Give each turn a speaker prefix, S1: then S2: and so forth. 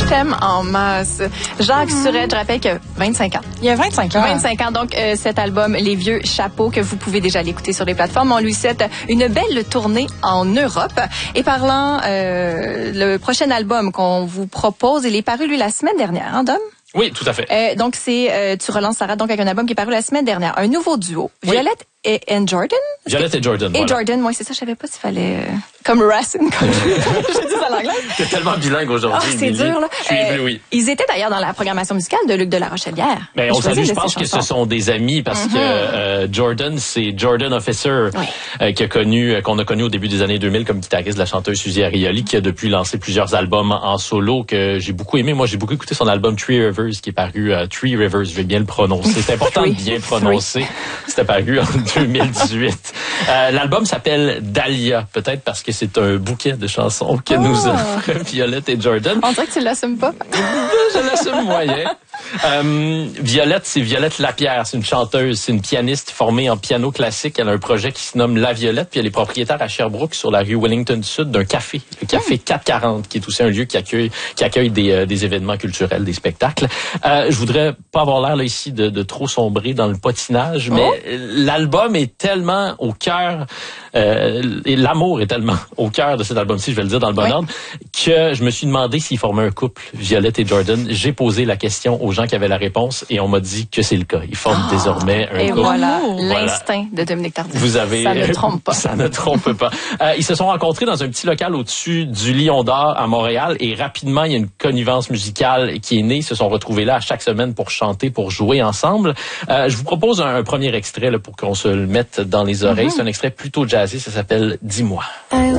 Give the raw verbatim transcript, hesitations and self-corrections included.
S1: Je t'aime en masse. Jacques mm-hmm. Surette, je rappelle que vingt-cinq ans.
S2: Il y a vingt-cinq ans.
S1: vingt-cinq ans. Donc, euh, cet album, Les Vieux Chapeaux, que vous pouvez déjà l'écouter sur les plateformes. On lui souhaite une belle tournée en Europe. Et parlant, euh, le prochain album qu'on vous propose, il est paru, lui, la semaine dernière, hein, Dom?
S3: Oui, tout à fait.
S1: Euh, donc, c'est euh, Tu relances Sarah, donc avec un album qui est paru la semaine dernière. Un nouveau duo. Oui. Violette et, et Jordan?
S3: Violette et Jordan,
S1: Et
S3: voilà.
S1: Jordan, moi, c'est ça, je savais pas s'il fallait... Euh, comme Racine, comme je dis ça en anglais.
S3: T'es tellement bilingue aujourd'hui.
S1: Oh, c'est dur, là.
S3: Je suis
S1: euh,
S3: oui.
S1: Ils étaient d'ailleurs dans la programmation musicale de Luc de la Rochelière.
S3: Mais on salue, je pense que ce sont des amis parce mm-hmm. que euh, Jordan, c'est Jordan Officer, oui. euh, qui a connu, euh, qu'on a connu au début des années deux mille comme guitariste de la chanteuse Suzy Arioli, qui a depuis lancé plusieurs albums en solo que j'ai beaucoup aimé. Moi, j'ai beaucoup écouté son album Three Rivers, qui est paru euh, Three Rivers, je vais bien le prononcer. C'est important oui. de bien le prononcer. Oui. C'était paru en deux mille dix-huit. Euh, l'album s'appelle Dahlia, peut-être parce que c'est un bouquet de chansons que oh. nous offrent Violette et Jordan.
S1: On dirait que tu l'assumes pas.
S3: Je l'assume moyen. Euh, Violette, c'est Violette Lapierre. C'est une chanteuse, c'est une pianiste formée en piano classique. Elle a un projet qui se nomme La Violette, puis elle est propriétaire à Sherbrooke, sur la rue Wellington Sud, d'un café, le café quatre cent quarante, qui est aussi un lieu qui accueille, qui accueille des, euh, des événements culturels, des spectacles. Euh, je voudrais pas avoir l'air là ici de, de trop sombrer dans le potinage, mais oh. l'album est tellement au cœur, euh, et l'amour est tellement au cœur de cet album-ci, je vais le dire dans le bon oui. ordre, que je me suis demandé s'ils formaient un couple, Violette et Jordan. J'ai posé la question aux gens qui avaient la réponse et on m'a dit que c'est le cas. Ils forment oh, désormais un
S1: et
S3: couple.
S1: Voilà,
S3: voilà,
S1: l'instinct de Dominique Tardif.
S3: Vous avez,
S1: ça ne trompe pas.
S3: Ça ne trompe pas. Euh, ils se sont rencontrés dans un petit local au-dessus du Lion d'Or à Montréal et rapidement, il y a une connivence musicale qui est née. Ils se sont retrouvés là à chaque semaine pour chanter, pour jouer ensemble. Euh, je vous propose un, un premier extrait là, pour qu'on se le mette dans les oreilles. Mm-hmm. C'est un extrait plutôt jazzy. Ça s'appelle « Dis-moi ».